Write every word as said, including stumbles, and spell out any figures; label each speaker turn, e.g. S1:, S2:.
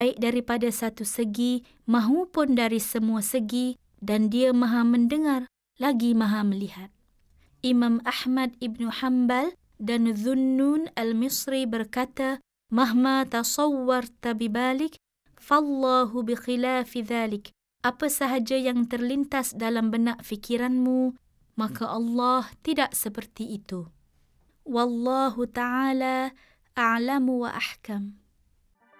S1: baik daripada satu segi mahupun dari semua segi, dan dia maha mendengar lagi maha melihat. Imam Ahmad ibn Hanbal dan Dhunnun al-Misri berkata, Mahma tasawwarta bibalik, fallahu bikhilafi dhalik. Apa sahaja yang terlintas dalam benak fikiranmu, maka Allah tidak seperti itu. Wallahu ta'ala a'lamu wa ahkam.